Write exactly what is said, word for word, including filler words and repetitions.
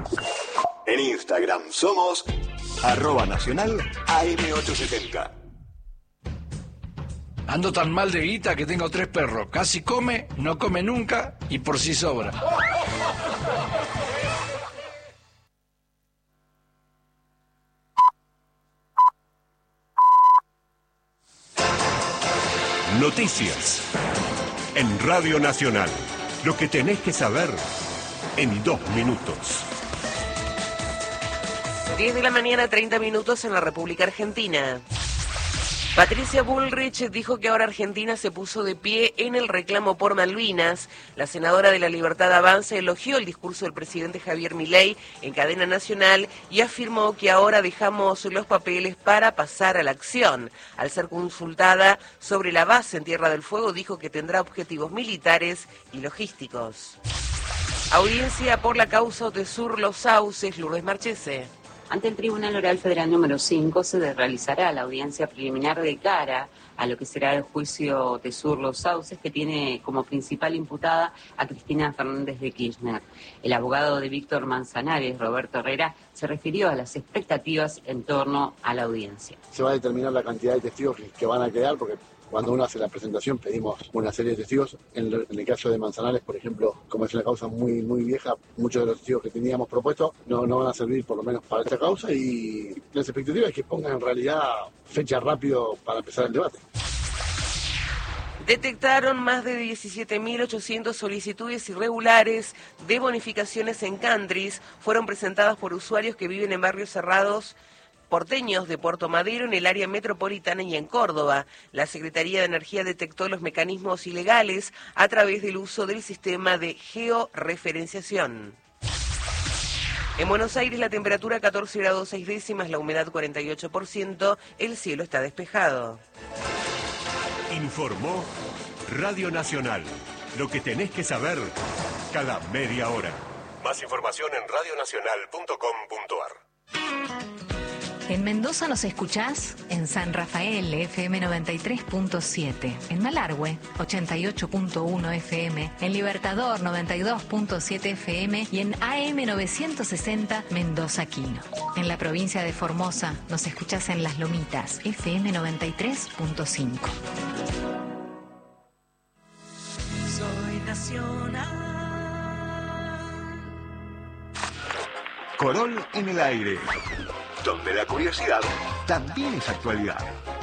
En Instagram somos arroba nacional A M ochocientos setenta. Ando tan mal de guita que tengo tres perros. Casi come, no come nunca y por sí sobra. Noticias en Radio Nacional. Lo que tenés que saber en dos minutos. diez de la mañana, treinta minutos en la República Argentina. Patricia Bullrich dijo que ahora Argentina se puso de pie en el reclamo por Malvinas. La senadora de la Libertad Avanza elogió el discurso del presidente Javier Milei en cadena nacional y afirmó que ahora dejamos los papeles para pasar a la acción. Al ser consultada sobre la base en Tierra del Fuego, dijo que tendrá objetivos militares y logísticos. Audiencia por la causa Otesur Los Sauces, Lourdes Marchese. Ante el Tribunal Oral Federal número cinco se realizará la audiencia preliminar de cara a lo que será el juicio Otesur Los Sauces, que tiene como principal imputada a Cristina Fernández de Kirchner. El abogado de Víctor Manzanares, Roberto Herrera, se refirió a las expectativas en torno a la audiencia. Se va a determinar la cantidad de testigos que, que van a quedar, porque cuando uno hace la presentación pedimos una serie de testigos. En el, en el caso de Manzanares, por ejemplo, como es una causa muy muy vieja, muchos de los testigos que teníamos propuestos no, no van a servir por lo menos para esta causa, y las expectativas es que pongan en realidad fecha rápido para empezar el debate. Detectaron más de diecisiete mil ochocientas solicitudes irregulares de bonificaciones en Cantris. Fueron presentadas por usuarios que viven en barrios cerrados porteños de Puerto Madero, en el área metropolitana y en Córdoba. La Secretaría de Energía detectó los mecanismos ilegales a través del uso del sistema de georreferenciación. En Buenos Aires la temperatura catorce grados seis décimas, la humedad cuarenta y ocho por ciento, el cielo está despejado. Informó Radio Nacional. Lo que tenés que saber cada media hora. Más información en radio nacional punto com punto ar. En Mendoza nos escuchás en San Rafael, F M noventa y tres punto siete, en Malargüe, ochenta y ocho punto uno F M, en Libertador, noventa y dos punto siete F M y en A M novecientos sesenta Mendoza Quino. En la provincia de Formosa nos escuchás en Las Lomitas, F M noventa y tres punto cinco. Soy nacional. Corol en el aire, donde la curiosidad también es actualidad.